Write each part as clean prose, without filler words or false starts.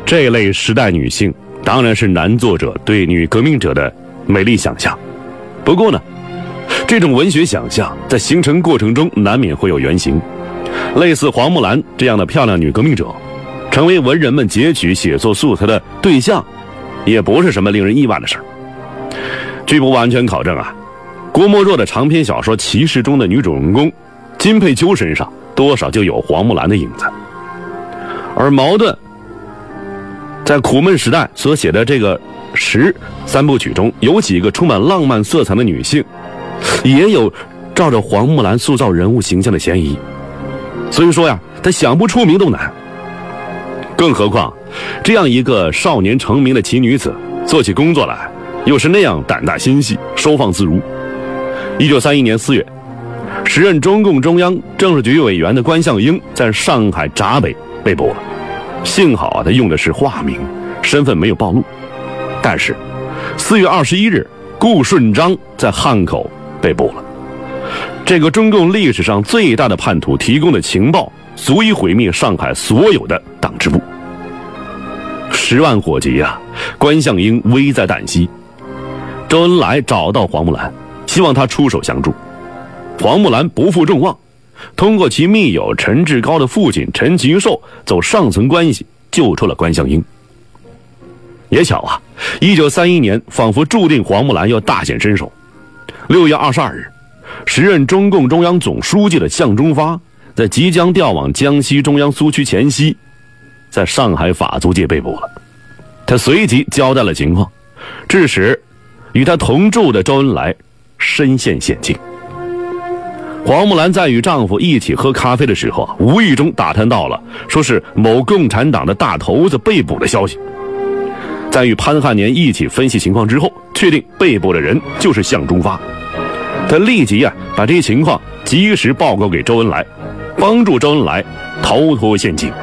这类时代女性当然是男作者对女革命者的美丽想象。不过呢，这种文学想象在形成过程中难免会有原型，类似黄木兰这样的漂亮女革命者成为文人们截取写作素材的对象，也不是什么令人意外的事儿。据不完全考证啊，郭沫若的长篇小说《骑士》中的女主人公金佩秋身上多少就有黄木兰的影子，而茅盾在苦闷时代所写的这个十三部曲中，有几个充满浪漫色彩的女性也有照着黄木兰塑造人物形象的嫌疑。所以说呀，他想不出名都难，更何况这样一个少年成名的奇女子做起工作来又是那样胆大心细，收放自如。1931年4月，时任中共中央政治局委员的关向应在上海闸北被捕了。幸好他用的是化名，身份没有暴露。但是4月21日，顾顺章在汉口被捕了。这个中共历史上最大的叛徒提供的情报足以毁灭上海所有的党支部。10万火急啊，关向应危在旦夕。周恩来找到黄木兰，希望他出手相助。黄木兰不负众望，通过其密友陈志高的父亲陈其寿走上层关系救出了关向应。也巧啊，1931年仿佛注定黄木兰要大显身手。6月22日，时任中共中央总书记的向忠发在即将调往江西中央苏区前夕，在上海法租界被捕了。他随即交代了情况，致使与他同住的周恩来深陷险境。黄木兰在与丈夫一起喝咖啡的时候无意中打探到了说是某共产党的大头子被捕的消息。在与潘汉年一起分析情况之后，确定被捕的人就是向忠发。他立即把这些情况及时报告给周恩来，帮助周恩来逃脱陷阱。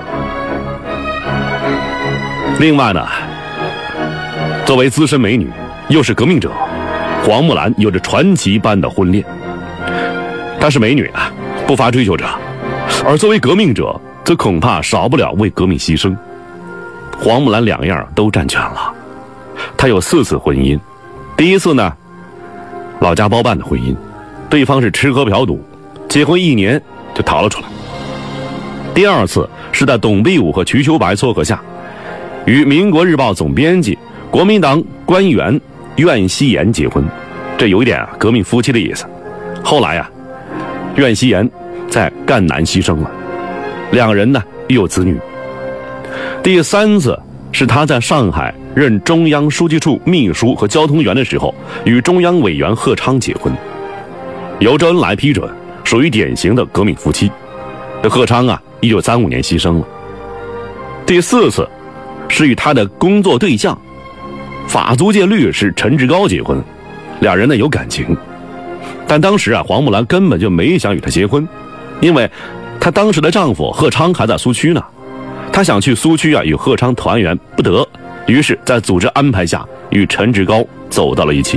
另外呢，作为资深美女又是革命者，黄木兰有着传奇般的婚恋。她是美女不乏追求者，而作为革命者则恐怕少不了为革命牺牲。黄木兰两样都占全了。她有4次婚姻，第一次呢，老家包办的婚姻，对方是吃喝嫖赌，结婚1年就逃了出来。第二次是在董必武和瞿秋白撮合下，与民国日报总编辑、国民党官员苑希言结婚，这有一点革命夫妻的意思。后来苑希言在赣南牺牲了，两人呢育有子女。第3次是他在上海任中央书记处秘书和交通员的时候，与中央委员贺昌结婚，由周恩来批准，属于典型的革命夫妻。这贺昌1935年牺牲了。第4次是与他的工作对象法租界律师陈志高结婚，两人呢有感情，但当时黄木兰根本就没想与他结婚，因为她当时的丈夫贺昌还在苏区呢，她想去苏区与贺昌团圆不得，于是在组织安排下与陈志高走到了一起。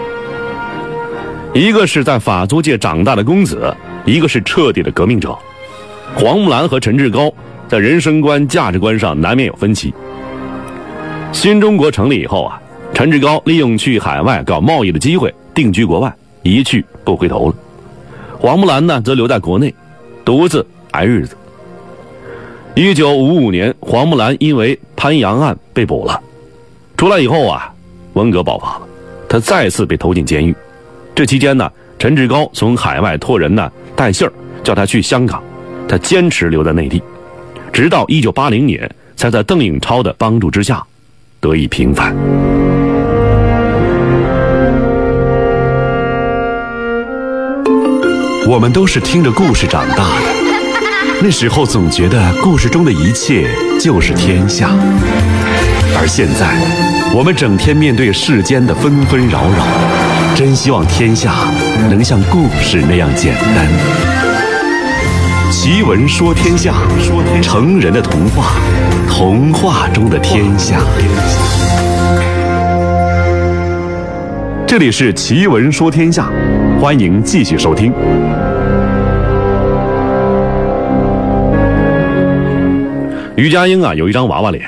一个是在法租界长大的公子，一个是彻底的革命者。黄木兰和陈志高在人生观、价值观上难免有分歧。新中国成立以后陈志高利用去海外搞贸易的机会定居国外，一去不回头了。黄木兰呢则留在国内，独自挨日子。1955年，黄木兰因为潘阳案被捕了，出来以后文革爆发了，他再次被投进监狱。这期间呢，陈志高从海外托人带信儿叫他去香港，他坚持留在内地，直到1980年才在邓颖超的帮助之下得以平反。 我们都是听着故事长大的，那时候总觉得故事中的一切就是天下，而现在我们整天面对世间的纷纷扰扰，真希望天下能像故事那样简单。奇闻说天下，成人的童话，童话中的天下。这里是奇闻说天下，欢迎继续收听。 于家英有一张娃娃脸，